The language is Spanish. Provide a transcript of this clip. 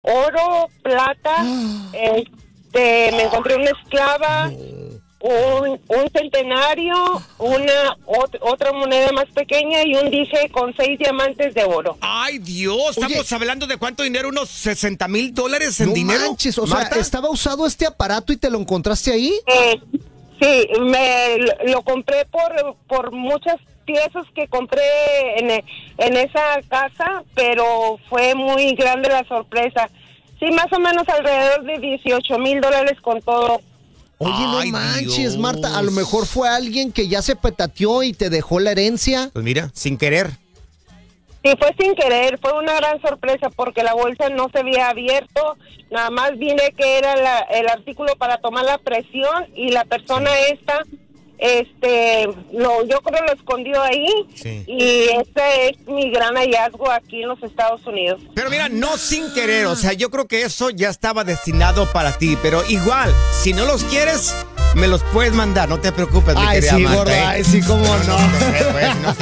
oro, plata, me encontré una esclava, un centenario, otra moneda más pequeña y un dije con 6 diamantes de oro. Ay, Dios, estamos hablando de cuánto dinero, unos $60,000 en No dinero. manches, o Marta. sea, ¿estaba usado este aparato y te lo encontraste ahí? Sí, lo compré por muchas piezas que compré en esa casa, pero fue muy grande la sorpresa. Sí, más o menos alrededor de $18,000 con todo. Oye, Ay, no manches, Dios. Marta, a lo mejor fue alguien que ya se petateó y te dejó la herencia. Pues mira, sin querer. Sí, fue sin querer, fue una gran sorpresa porque la bolsa no se había abierto, nada más vine que era el artículo para tomar la presión y la persona esta, yo creo lo escondió ahí y este es mi gran hallazgo aquí en los Estados Unidos. Pero mira, no sin querer, o sea, yo creo que eso ya estaba destinado para ti, pero igual, si no los quieres, me los puedes mandar, no te preocupes, mi Ay, querida sí, Marta, gorda, ay, sí, cómo no. No te